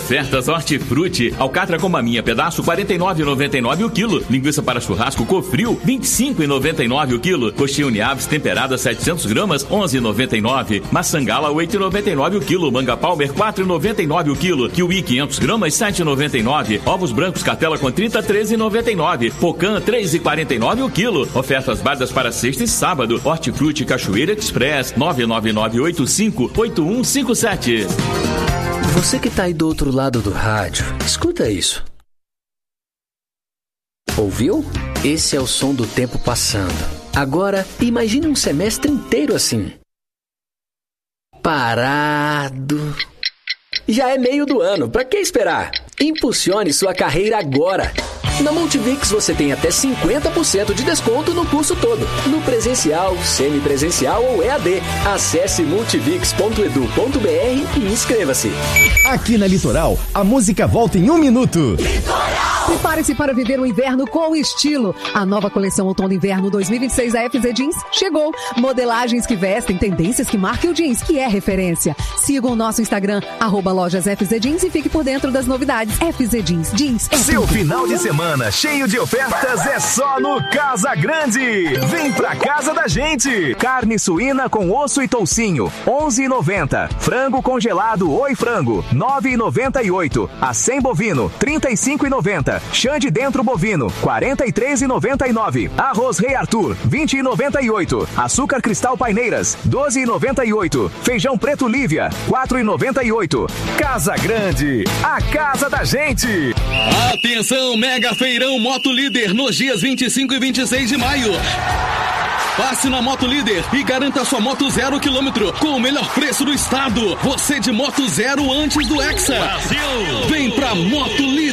Ofertas Hortifruti. Alcatra com maminha pedaço, R$ 49,99 o quilo. Linguiça para churrasco Cofrio, R$ 25,99 o quilo. Coxinha Uniaves temperada 700 gramas, R$ 11,99. Maçangala, R$ 8,99 o quilo. Manga Palmer, R$ 4,99 o quilo. Kiwi 500 gramas, R$ 7,99. Ovos brancos Cartela com 30, R$ 13,99. Pocan, R$ 3,49 o quilo. Ofertas válidas para sexta e sábado. Hortifruti Cachoeira Express, 99985-8157. Você que tá aí do outro lado do rádio, escuta isso. Ouviu? Esse é o som do tempo passando. Agora, imagine um semestre inteiro assim. Parado. Já é meio do ano, pra que esperar? Impulsione sua carreira agora. Na Multivix você tem até 50% de desconto no curso todo, no presencial, semipresencial ou EAD. Acesse multivix.edu.br e inscreva-se. Aqui na Litoral, a música volta em 1 minuto. Litoral! Prepare-se para viver o inverno com estilo. A nova coleção Outono e Inverno 2026 da FZ Jeans chegou. Modelagens que vestem, tendências que marquem o jeans, que é referência. Siga o nosso Instagram, @lojasfzjeans e fique por dentro das novidades. FZ Jeans, jeans é Seu final de semana cheio de ofertas é só no Casa Grande. Vem pra casa da gente. Carne suína com osso e toucinho, R$11,90. Frango congelado Oi Frango, R$9,98. Acém bovino, R$35,90. Chã de dentro bovino, R$43,99. Arroz Rei Arthur, R$20,98. Açúcar cristal paineiras, R$12,98. Feijão preto Lívia, R$4,98. Casa Grande, a casa da gente. Atenção, mega feirão Moto Líder nos dias 25 e 26 de maio. Passe na Moto Líder e garanta sua moto 0 km com o melhor preço do estado. Você de moto zero antes do Hexa. Brasil! Vem pra Moto Líder.